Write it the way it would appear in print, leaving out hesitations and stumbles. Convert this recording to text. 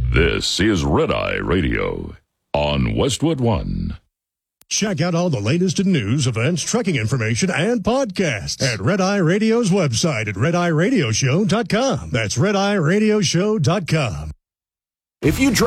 This is Red Eye Radio on Westwood One. Check out all the latest in news, events, trucking information, and podcasts at Red Eye Radio's website at redeyeradioshow.com. That's redeyeradioshow.com. If you